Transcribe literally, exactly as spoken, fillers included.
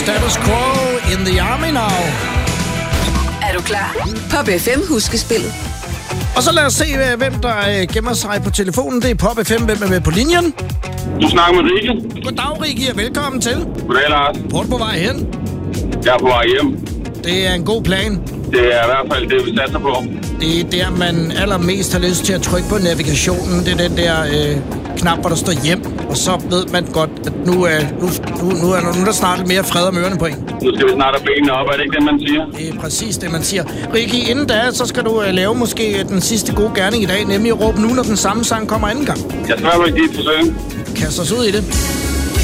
Status Quo in the Army Now. Er du klar? Pop F M huskespillet. Og så lad os se, hvem der gemmer sig på telefonen. Det er Pop F M. Hvem er med på linjen? Du snakker med Rikke. Goddag, Rikke, og velkommen til. Goddag, Lars. Hvor er du på vej hen? Jeg er på vej hjem. Det er en god plan. Det er i hvert fald det, vi satser på. Det er der, man allermest har lyst til at trykke på navigationen. Det er den der øh, knap, hvor der står hjem. Og så ved man godt, at nu, øh, nu, nu, nu, er, nu er der snart lidt mere fred om ørerne på en. Nu skal vi snart have benene op, er det ikke det, man siger? Det er præcis det, man siger. Rikke, inden da, så skal du øh, lave måske den sidste gode gerning i dag, nemlig at råbe nu, når den samme sang kommer anden gang. Jeg skal i hvert fald give et forsøg. Kast os ud i det.